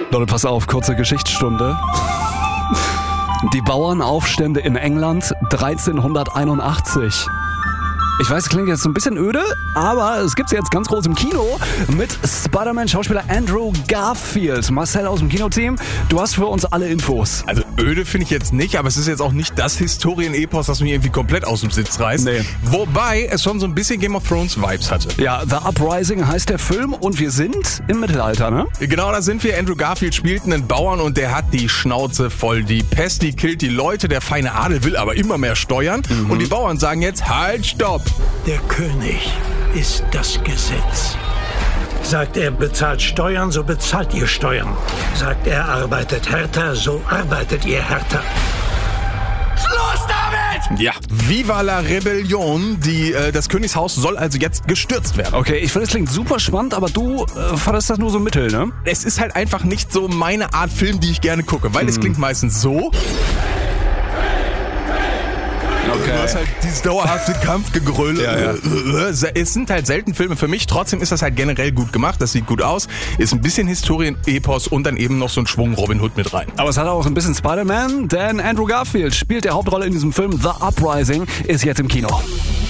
Leute, pass auf, kurze Geschichtsstunde. Die Bauernaufstände in England 1381. Ich weiß, es klingt jetzt so ein bisschen öde, aber es gibt's jetzt ganz groß im Kino mit Spider-Man-Schauspieler Andrew Garfield. Marcel aus dem Kinoteam, du hast für uns alle Infos. Also öde finde ich jetzt nicht, aber es ist jetzt auch nicht das Historien-Epos, das mich irgendwie komplett aus dem Sitz reißt. Nee. Wobei es schon so ein bisschen Game of Thrones-Vibes hatte. Ja, The Uprising heißt der Film und wir sind im Mittelalter, ne? Genau, da sind wir. Andrew Garfield spielt einen Bauern und der hat die Schnauze voll. Die Pest, die killt die Leute, der feine Adel will aber immer mehr steuern. Und die Bauern sagen jetzt, halt, stopp. Der König ist das Gesetz. Sagt er bezahlt Steuern, so bezahlt ihr Steuern. Sagt er arbeitet härter, so arbeitet ihr härter. Schluss damit! Ja, Viva la Rebellion. Das Königshaus soll also jetzt gestürzt werden. Okay, ich finde, es klingt super spannend, aber du fandest das nur so mittel, ne? Es ist halt einfach nicht so meine Art Film, die ich gerne gucke, weil es klingt meistens so. Okay. Du hast halt dieses dauerhafte Kampfgegröll. Ja. Es sind halt selten Filme für mich. Trotzdem ist das halt generell gut gemacht. Das sieht gut aus. Ist ein bisschen Historien-Epos und dann eben noch so ein Schwung Robin Hood mit rein. Aber es hat auch ein bisschen Spider-Man, denn Andrew Garfield spielt die Hauptrolle in diesem Film. The Uprising ist jetzt im Kino.